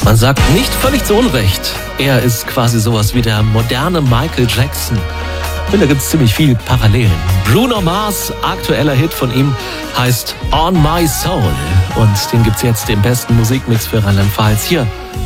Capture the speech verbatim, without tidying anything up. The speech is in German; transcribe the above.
Man sagt nicht völlig zu Unrecht, er ist quasi sowas wie der moderne Michael Jackson. Ich finde, da gibt es ziemlich viel Parallelen. Bruno Mars, aktueller Hit von ihm, heißt On My Soul. Und den gibt's jetzt im besten Musikmix für Rheinland-Pfalz hier